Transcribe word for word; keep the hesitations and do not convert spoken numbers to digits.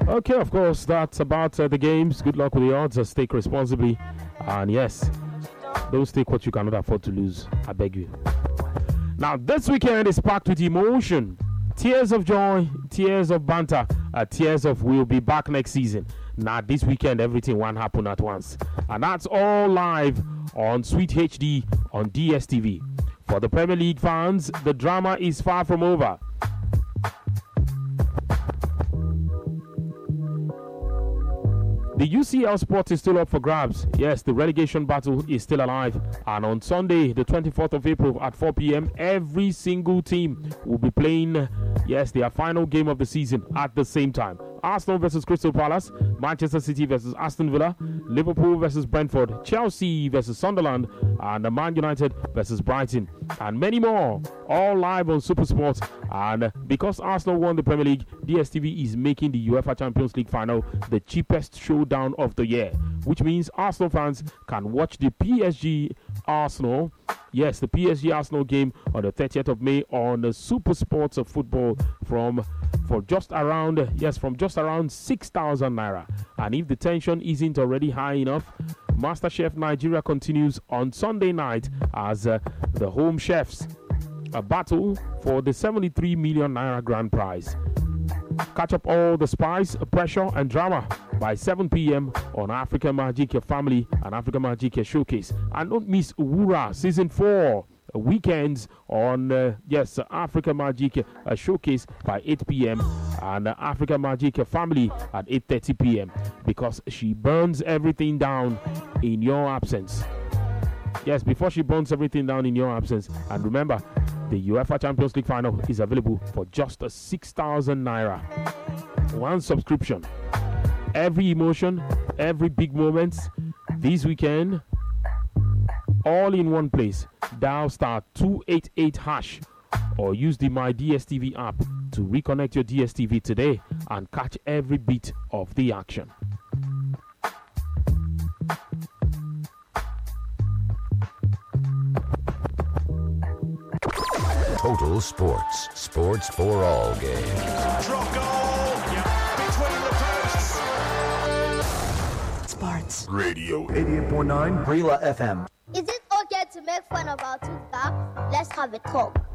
Okay, of course, that's about uh, the games. Good luck with the odds. Uh, stake responsibly. And yes, don't stake what you cannot afford to lose. I beg you. Now, this weekend is packed with emotion. Tears of joy, tears of banter, uh, tears of we'll be back next season. Now, this weekend, everything won't happen at once. And that's all live on Sweet H D on D S T V. For the Premier League fans, the drama is far from over. The U C L spot is still up for grabs. Yes, the relegation battle is still alive. And on Sunday, the twenty-fourth of April at four p.m, every single team will be playing, yes, their final game of the season at the same time. Arsenal versus Crystal Palace, Manchester City versus Aston Villa, Liverpool versus Brentford, Chelsea versus Sunderland, and Man United versus Brighton, and many more, all live on SuperSport. And because Arsenal won the Premier League, D S T V is making the UEFA Champions League final the cheapest showdown of the year, which means Arsenal fans can watch the P S G Arsenal, yes, the P S G Arsenal game on the thirtieth of May on the SuperSport of football from for just around yes from just around six thousand naira. And if the tension isn't already high enough, MasterChef Nigeria continues on Sunday night as uh, the home chefs a battle for the seventy-three million naira grand prize. Catch up all the spice, pressure, and drama by seven p.m. on Africa Magic Family and Africa Magic Showcase. And don't miss Wura Season four weekends on, uh, yes, Africa Magic uh, Showcase by eight p.m. and uh, Africa Magic Family at eight thirty p.m. because she burns everything down in your absence. Yes, before she burns everything down in your absence. And remember, the UEFA Champions League final is available for just a six thousand naira. One subscription. Every emotion, every big moment this weekend, all in one place. Dial star two eighty-eight hash or use the My D S T V app to reconnect your D S T V today and catch every bit of the action. Total Sports. Sports for all games. Drop goal. Yeah. Between the posts. Sports. Radio eighty-eight point nine. Brila F M. Is it okay to make fun of our tooth back? Let's have a talk.